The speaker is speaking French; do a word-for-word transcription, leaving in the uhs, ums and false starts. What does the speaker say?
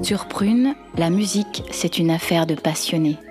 Sur Prune, la musique, c'est une affaire de passionnés.